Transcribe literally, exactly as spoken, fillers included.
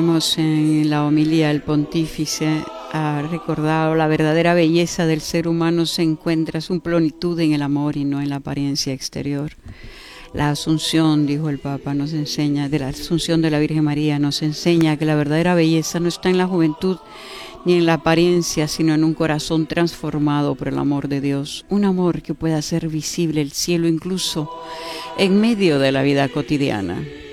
En la homilía el pontífice ha recordado la verdadera belleza del ser humano se encuentra su plenitud en el amor y no en la apariencia exterior. La Asunción, dijo el Papa, nos enseña, de la Asunción de la Virgen María, nos enseña que la verdadera belleza no está en la juventud ni en la apariencia, sino en un corazón transformado por el amor de Dios. Un amor que pueda hacer visible el cielo incluso en medio de la vida cotidiana.